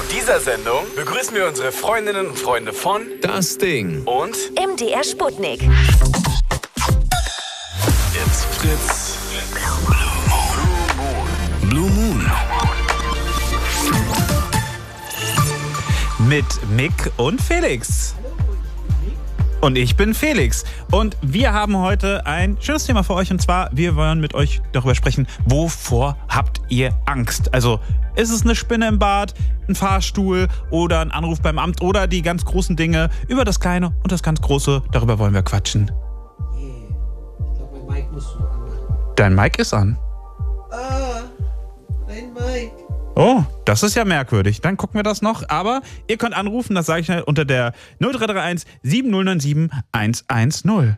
dieser Sendung begrüßen wir unsere Freundinnen und Freunde von Das Ding und MDR Sputnik. It's Fritz. Blue Moon. Mit Mick und Felix. Und ich bin Felix. Und wir haben heute ein schönes Thema für euch. Und zwar, wir wollen mit euch darüber sprechen, wovor habt ihr Angst? Also, ist es eine Spinne im Bad, ein Fahrstuhl oder ein Anruf beim Amt oder die ganz großen Dinge? Über das Kleine und das ganz Große, darüber wollen wir quatschen. Ich glaube, mein Mic musst du anmachen. Dein Mic ist an. Mein Mic. Oh, das ist ja merkwürdig. Dann gucken wir das noch. Aber ihr könnt anrufen, das sage ich schnell, unter der 0331 7097 110.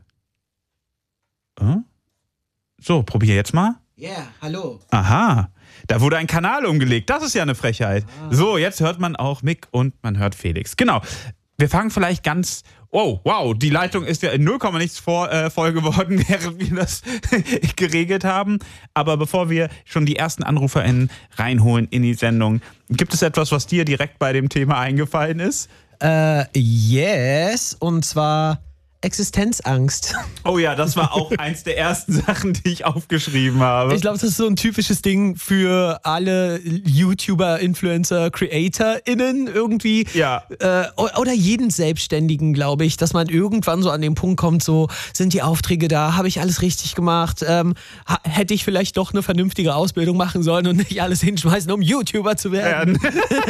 So, probier jetzt mal. Ja, hallo. Aha, da wurde ein Kanal umgelegt. Das ist ja eine Frechheit. So, jetzt hört man auch Mick und man hört Felix. Genau. Wir fangen vielleicht ganz... Oh, wow, die Leitung ist ja in 0, nichts voll geworden, während wir das geregelt haben. Aber bevor wir schon die ersten AnruferInnen reinholen in die Sendung, gibt es etwas, was dir direkt bei dem Thema eingefallen ist? Yes, und zwar Existenzangst. Oh ja, das war auch eins der ersten Sachen, die ich aufgeschrieben habe. Ich glaube, das ist so ein typisches Ding für alle YouTuber, Influencer, CreatorInnen irgendwie. Ja. Oder jeden Selbstständigen, glaube ich, dass man irgendwann so an den Punkt kommt, so, sind die Aufträge da, habe ich alles richtig gemacht, hätte ich vielleicht doch eine vernünftige Ausbildung machen sollen und nicht alles hinschmeißen, um YouTuber zu werden.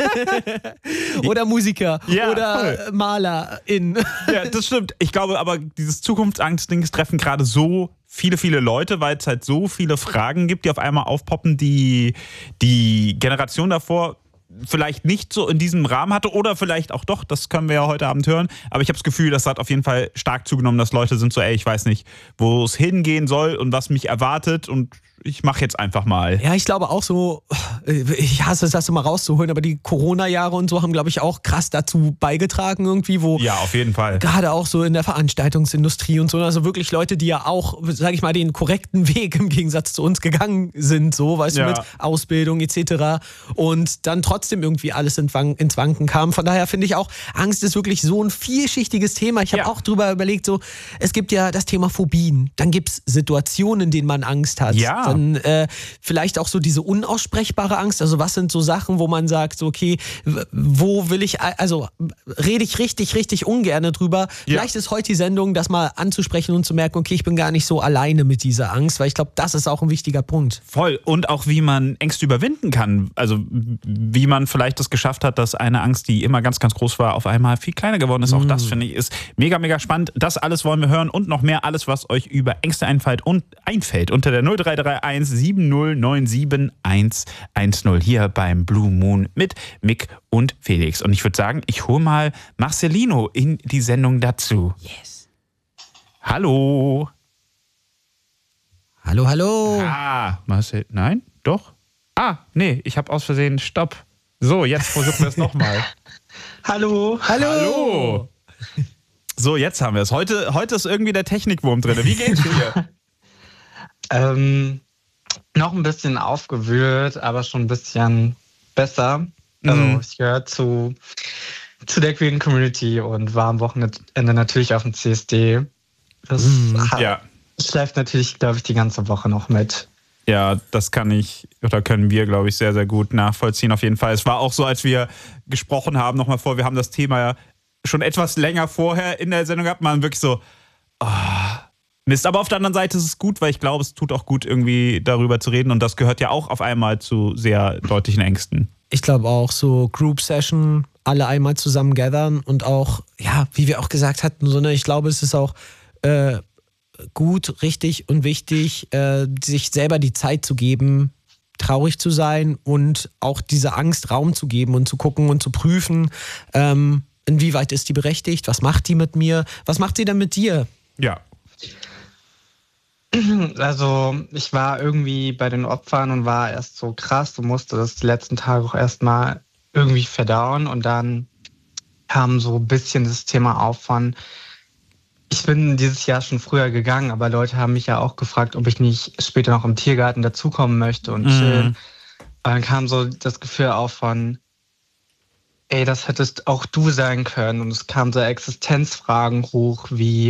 Oder Musiker. Ja, oder voll. MalerIn. Ja, das stimmt. Ich glaube aber, dieses Zukunftsangst-Dings treffen gerade so viele Leute, weil es halt so viele Fragen gibt, die auf einmal aufpoppen, die Generation davor vielleicht nicht so in diesem Rahmen hatte oder vielleicht auch doch, das können wir ja heute Abend hören, aber ich habe das Gefühl, das hat auf jeden Fall stark zugenommen, dass Leute sind so, ich weiß nicht, wo es hingehen soll und was mich erwartet und ich mache jetzt einfach mal. Ja, ich glaube auch so, ich hasse es, das immer rauszuholen, aber die Corona-Jahre und so haben, glaube ich, auch krass dazu beigetragen irgendwie, wo... Ja, auf jeden Fall. Gerade auch so in der Veranstaltungsindustrie und so, also wirklich Leute, die ja auch, sage ich mal, den korrekten Weg im Gegensatz zu uns gegangen sind, so, weißt du, mit Ausbildung etc. und dann trotzdem irgendwie alles ins Wanken kam. Von daher finde ich auch, Angst ist wirklich so ein vielschichtiges Thema. Ich habe auch drüber überlegt, so, es gibt ja das Thema Phobien, dann gibt es Situationen, in denen man Angst hat. Ja. Dann vielleicht auch so diese unaussprechbare Angst, also was sind so Sachen, wo man sagt, so, okay, wo will ich, also rede ich richtig ungern drüber. Vielleicht ist heute die Sendung, das mal anzusprechen und zu merken, okay, ich bin gar nicht so alleine mit dieser Angst, weil ich glaube, das ist auch ein wichtiger Punkt. Voll. Und auch, wie man Ängste überwinden kann. Also, wie man vielleicht das geschafft hat, dass eine Angst, die immer ganz groß war, auf einmal viel kleiner geworden ist. Auch das, finde ich, ist mega spannend. Das alles wollen wir hören und noch mehr, alles, was euch über Ängste einfällt unter der 0331 7097 110 hier beim Blue Moon mit Mick und Felix. Und ich würde sagen, ich hole mal Marcelino in die Sendung dazu. Yes. Hallo. Hallo. Marcel, nein? Doch? Nee, ich habe aus Versehen Stopp. So, jetzt versuchen wir es nochmal. Hallo. So, jetzt haben wir es. Heute ist irgendwie der Technikwurm drin. Wie geht's dir? Noch ein bisschen aufgewühlt, aber schon ein bisschen besser. Also ich gehöre zu der Queer Community und war am Wochenende natürlich auf dem CSD. Das schleift natürlich, glaube ich, die ganze Woche noch mit. Ja, das können wir, glaube ich, sehr gut nachvollziehen auf jeden Fall. Es war auch so, als wir gesprochen haben, nochmal wir haben das Thema ja schon etwas länger vorher in der Sendung gehabt, man wirklich so, Mist. Aber auf der anderen Seite ist es gut, weil ich glaube, es tut auch gut, irgendwie darüber zu reden und das gehört ja auch auf einmal zu sehr deutlichen Ängsten. Ich glaube auch, so Group Session, alle einmal zusammen gathern und auch, ja, wie wir auch gesagt hatten, so, ne, ich glaube, es ist auch gut, richtig und wichtig, sich selber die Zeit zu geben, traurig zu sein und auch diese Angst Raum zu geben und zu gucken und zu prüfen, inwieweit ist die berechtigt, was macht die mit mir, was macht sie denn mit dir? Ja. Also ich war irgendwie bei den Opfern und war erst so krass und musste das die letzten Tage auch erstmal irgendwie verdauen und dann kam so ein bisschen das Thema auf von, ich bin dieses Jahr schon früher gegangen, aber Leute haben mich ja auch gefragt, ob ich nicht später noch im Tiergarten dazukommen möchte und chillen. Und dann kam so das Gefühl auf von, ey, das hättest auch du sein können. Und es kamen so Existenzfragen hoch wie,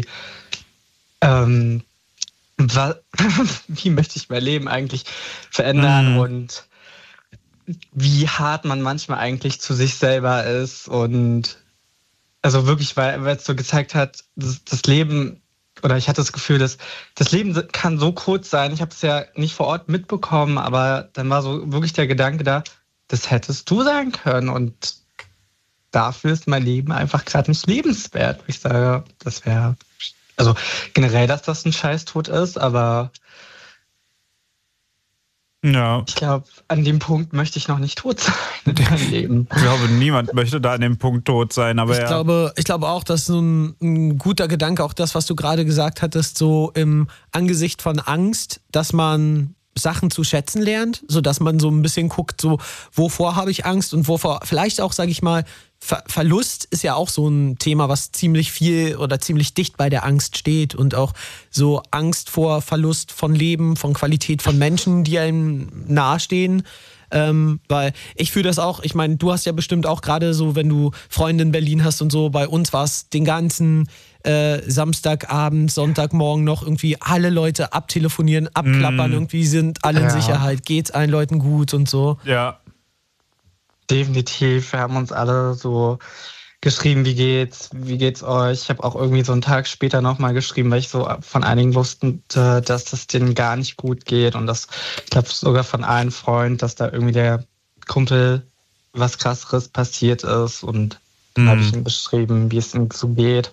wie möchte ich mein Leben eigentlich verändern und wie hart man manchmal eigentlich zu sich selber ist. Und also wirklich, weil es so gezeigt hat, das Leben, oder ich hatte das Gefühl, dass das Leben kann so kurz sein. Ich habe es ja nicht vor Ort mitbekommen, aber dann war so wirklich der Gedanke da, das hättest du sein können. Und dafür ist mein Leben einfach gerade nicht lebenswert. Ich sage, das wäre, also generell, dass das ein Scheißtod ist, aber ja. Ich glaube, an dem Punkt möchte ich noch nicht tot sein in meinem Leben. Ich glaube, niemand möchte da an dem Punkt tot sein. Aber ich glaube auch, dass so ein guter Gedanke, auch das, was du gerade gesagt hattest, so im Angesicht von Angst, dass man Sachen zu schätzen lernt, sodass man so ein bisschen guckt, so wovor habe ich Angst und wovor vielleicht auch, sage ich mal, Verlust ist ja auch so ein Thema, was ziemlich viel oder ziemlich dicht bei der Angst steht und auch so Angst vor Verlust von Leben, von Qualität von Menschen, die einem nahestehen. Weil ich fühle das auch, ich meine, du hast ja bestimmt auch gerade so, wenn du Freunde in Berlin hast und so, bei uns war es den ganzen Samstagabend, Sonntagmorgen noch irgendwie alle Leute abtelefonieren, abklappern, irgendwie sind alle in Sicherheit, geht's allen Leuten gut und so. Ja. Definitiv, wir haben uns alle so geschrieben, wie geht's euch? Ich habe auch irgendwie so einen Tag später nochmal geschrieben, weil ich so von einigen wusste, dass das denen gar nicht gut geht und das, ich glaube sogar von einem Freund, dass da irgendwie der Kumpel was Krasseres passiert ist und dann habe ich ihm beschrieben, wie es ihm so geht.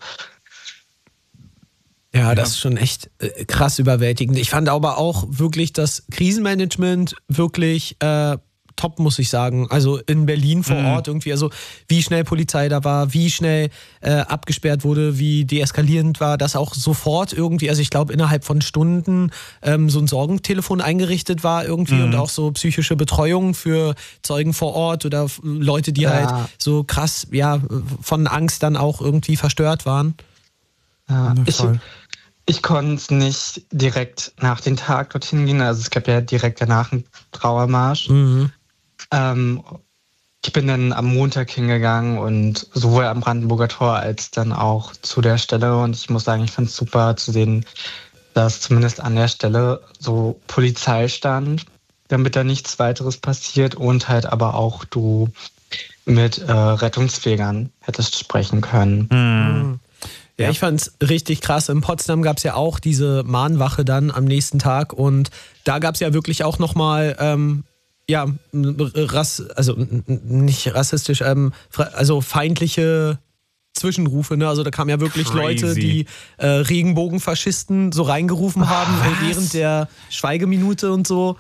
Ja, das ist schon echt krass überwältigend. Ich fand aber auch wirklich das Krisenmanagement wirklich top, muss ich sagen. Also in Berlin vor Ort irgendwie, also wie schnell Polizei da war, wie schnell abgesperrt wurde, wie deeskalierend war, dass auch sofort irgendwie, also ich glaube innerhalb von Stunden so ein Sorgentelefon eingerichtet war irgendwie und auch so psychische Betreuung für Zeugen vor Ort oder Leute, die halt so krass, von Angst dann auch irgendwie verstört waren. Ja, ich konnte es nicht direkt nach dem Tag dorthin gehen, also es gab ja direkt danach einen Trauermarsch. Ich bin dann am Montag hingegangen und sowohl am Brandenburger Tor als dann auch zu der Stelle und ich muss sagen, ich fand es super zu sehen, dass zumindest an der Stelle so Polizei stand, damit da nichts weiteres passiert und halt aber auch du mit Rettungsfegern hättest sprechen können. Ja, ich fand's richtig krass. In Potsdam gab's ja auch diese Mahnwache dann am nächsten Tag und da gab's ja wirklich auch nochmal also nicht rassistisch, also feindliche Zwischenrufe, ne? Also da kamen ja wirklich Leute, die Regenbogenfaschisten so reingerufen haben während der Schweigeminute und so.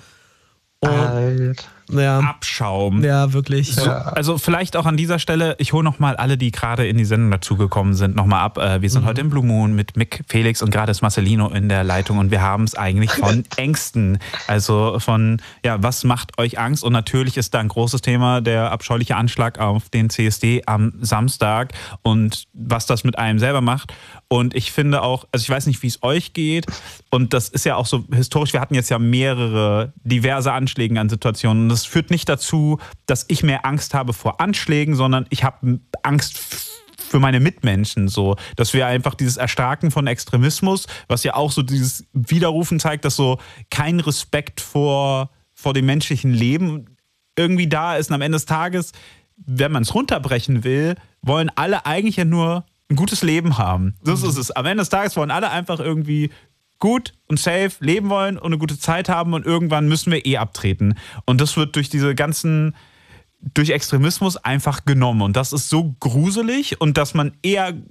Abschaum. Ja, wirklich. So, also vielleicht auch an dieser Stelle, ich hole nochmal alle, die gerade in die Sendung dazugekommen sind, nochmal ab. Wir sind heute im Blue Moon mit Mick, Felix und gerade ist Marcelino in der Leitung und wir haben es eigentlich von Ängsten. Also von, was macht euch Angst? Und natürlich ist da ein großes Thema der abscheuliche Anschlag auf den CSD am Samstag und was das mit einem selber macht. Und ich finde auch, also ich weiß nicht, wie es euch geht und das ist ja auch so historisch, wir hatten jetzt ja mehrere diverse Anschläge an Situationen. Das führt nicht dazu, dass ich mehr Angst habe vor Anschlägen, sondern ich habe Angst für meine Mitmenschen. So, dass wir einfach dieses Erstarken von Extremismus, was ja auch so dieses Widerrufen zeigt, dass so kein Respekt vor dem menschlichen Leben irgendwie da ist. Und am Ende des Tages, wenn man es runterbrechen will, wollen alle eigentlich ja nur ein gutes Leben haben. Das ist es. Am Ende des Tages wollen alle einfach irgendwie gut und safe leben wollen und eine gute Zeit haben und irgendwann müssen wir abtreten. Und das wird durch Extremismus einfach genommen. Und das ist so gruselig und dass man eher